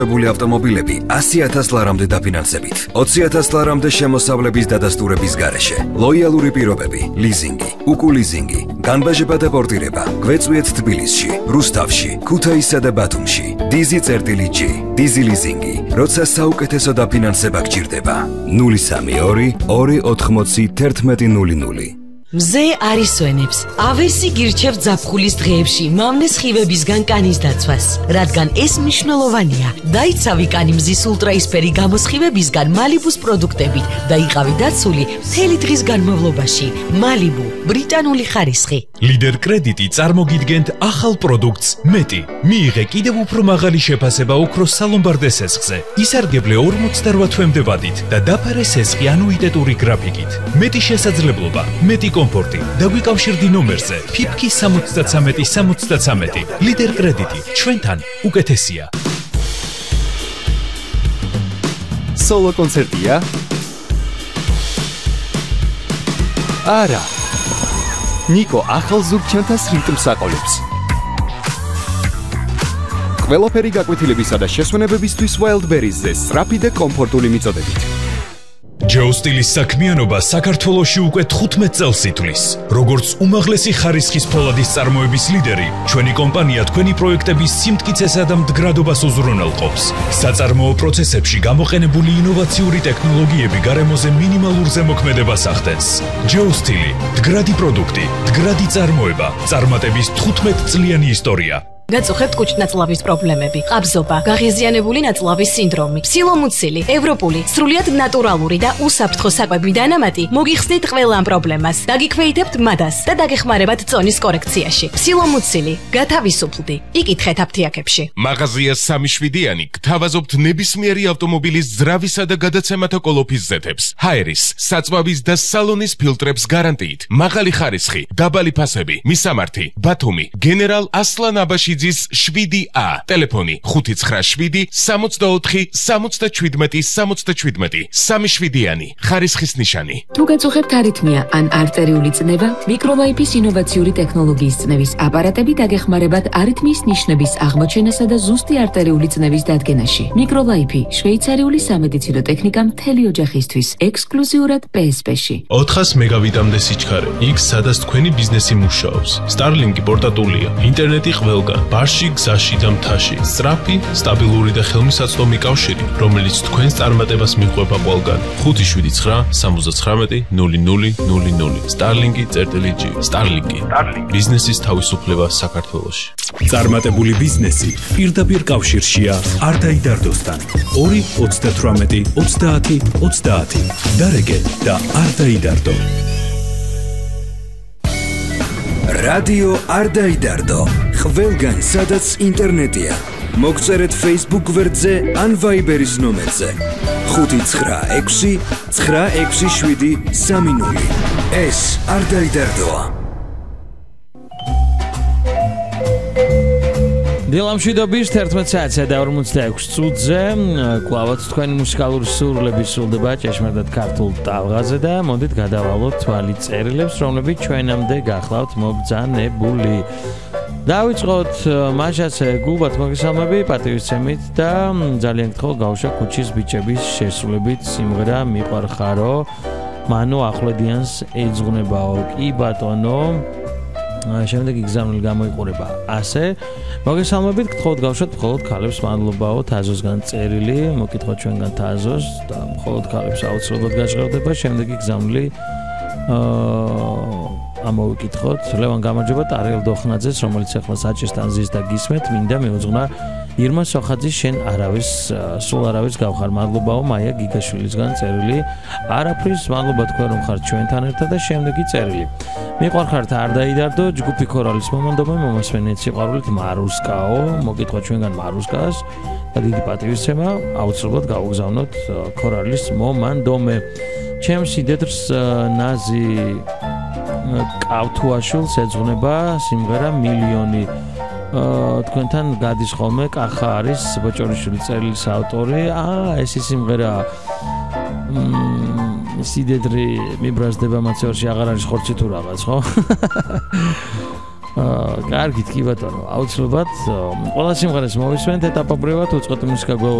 ავტომობილები 100,000 ლარამდე დაფინანსებით, 20,000 ლარამდე შემოსავლების დადასტურების გარეშე, ლოიალური პირობები, ლიზინგი, უკულიზინგი, განბაჟება და პორტირება, გვეწვიეთ თბილისში, რუსთავში, ქუთაისსა და ბათუმში, DIZI-G, DIZI ლიზინგი, როცა საუკეთესო დაფინანსება გჭირდება. 032 280 1100. მზე არის ვენებს. ავერსი გირჩევ ზაფხულის დღეებში მავნეს ხივებისგან კანის დაცვას. რადგან ეს მნიშვნელოვანია. დაიცავი კანი მზის ულტრაისფერი გამოსხივებისგან მალიბუს პროდუქტებით და იყავი დაცული მთელი დღის განმავლობაში. მალიბუ, ბრიტანული ხარისხი. ლიდერ კრედიტი წარმოგიდგენთ ახალ პროდუქტს მეტი. მიიღე კიდევ უფრო მაღალი შეფასება ოქროს სალომბარდე სესხზე. ისარგებლე 48 თვემდე ვადით და დაფარე სესხი ანუიტეტური გრაფიკით. მეტი შესაძლებლობა, მეტი კომფორტი. დაგვიკავშირდი ნომერზე ფიფკი 73 ლიდერ კრედიტი ჩვენთან უკეთესია. სოლო კონცერტია? არა. ნიკო ახალ ზურგჩანთას რიტმს აყოლებს. ყველაფერი გაკვეთილებისა და შესვენებებისთვის Wildberries-ზე სწრაფი და კომფორტული მიწოდებით. ჯოუსტილის საქმიანობა საქართველოში უკვე 15 წელს ითვლის. როგორც უმაღლესი ხარისხის ფოლადის წარმოების ლიდერი, ჩვენი კომპანია თქვენი პროექტების სიმტკიცესა და მდგრადობას უზრუნველყოფს. საწარმოო პროცესებში გამოყენებული ინოვაციური ტექნოლოგიები გარემოზე მინიმალურ ზემოქმედებას ახდენს. ჯოუსტილი, მდგრადი პროდუქტი, მდგრადი წარმოება, წარმატების 15 წლიანი ისტორია. გაწუხებთ კუჭნაწლავის პრობლემები, ყაბზობა, გაღიზიანებული ნაწლავის სინდრომი, ფსილომუცილი, ევროპული, სრულიად ნატურალური და უსაფრთხო საკვები დანამატი მოგიხსნით ყველა ამ პრობლემას. დაგიქვეითებთ მადას და დაგეხმარებათ წონის კორექციაში. ფსილომუცილი, გათავისუფლდი. იკითხეთ აფთიაქებში. მაღაზია 3-7-იანი გთავაზობთ ნებისმიერი ავტომობილის ძრავისა და გადაცემათა კოლოფის ზეთებს, ჰაერის, საწვავის და სალონის ფილტრებს გარანტიით. მაღალი ხარისხი, დაბალი ფასები, მისამართი, ბათუმი, გენერალ ასლან აბაშიძის 7A, ტელეფონი 597 64 77 77, 3-7-იანი, ხარისხის ნიშანი. თუ გაწუხებთ არითმია ან არტერიული წნევა, მიკროლაიფის ინოვაციური ტექნოლოგიის წნევის აპარატები დაგეხმარებათ არითმიის ნიშნების აღმოჩენასა და ზუსტი არტერიული წნევის დადგენაში. მიკროლაიფი, შვეიცარიული სამედიცინო ტექნიკა მთელი ოჯახისთვის, ექსკლუზიურად PSP-ში. 400 მეგავიტამდე სიჩქარე, იქ სადაც თქვენი ბიზნესი მუშაობს. Starlink-ი პორტატულია, ინტერნეტი ყველგან, ბარში, გზაში და მთაში. სწრაფი, სტაბილური და ხელმისაწვდომი კავშირი, რომელიც თქვენს წარმატებას მიყვება ყველგან. 579 79 0000. Starlink-G. Starlink-ი. ბიზნესის თავისუფლება საქართველოში. წარმატებული ბიზნესი პირდაპირ კავშირშია არ დაიდარდოსთან. 2 38 30 30. დარეგე და არ დაიდარდო. რადიო არ დაიდარდო. ყველგან სადაც ინტერნეტია. მოგწერეთ Facebook გვერდზე ან Viber-ის ნომერზე 596 967 30. ეს არ დაიდარდოა. დილამშვიდობის 11 საათზე და 46 წუთზე კლავაც თქვენი მუსიკალური სურვილები სრულდება ჭეშმარიტად ქართულ ტალღაზე და მოდით გადავალოთ თვალი წერილებს, რომლებიც ჩვენამდე გახლავთ მობრძანებული. დავიწყოთ მაშასე გულბათ მოგესალმები პატივისცემით და ძალიან გთხოვ გავუშვა ქუჩის ბიჭების შესრულებით სიმღერა მიყვარხარო მანო ახვლედიანს ეძღვნებაო კი ბატონო შემდეგ იგზავნილი გამოიყურება ასე მოგესალმებით გთხოვთ გავუშვათ მხოლოდ ქალებს მადლობაო თაზოსგან წერილი მოგკითხოთ ჩვენგან თაზოს და მხოლოდ ქალებს აუცილებლად გაჟღერდება შემდეგ იგზავნილი ამოვიკითხოთ ლევან გამარჯობა ტარიელ დოხნაძეს რომელიც ახლა საჭესთან ზის და გისმეთ მინდა მეუძღვნა ირმა სოხაძის შენ არავის სულ არავის გავხარ მადლობაო მაია გიგაშვილისგან წერილი არაფრის მადლობა თქვენ რომ ხართ ჩვენთან ერთად და შემდეგი წერილი მიყვარხართ არ დაიდარდო ჯგუფი ქორალის მომანდომე მომასვენეთ სიყვარულით მარუსკაო მოგკითხოთ ჩვენგან მარუსკას და დიდი პატივისცემა აუცილებლად გავუგზავნოთ ქორალის მომანდომე ჩემს იდედრს ნაზი კავთუაშვილს ეძღვნება სიმღერა მილიონი თქვენთან გადის ხოლმე კახა არის ბოჭორიშვილი წერილის ავტორი ეს სიმღერა სიდედრი მიბრაზდება მაცევარში აღარ არის ხორცი თუ რაღაც ხო კარგით კი ბატონო, აუცილებლად ყველა სიმღერას მოვისმენთ ეტაპობრივად უწყოთ მუსიკა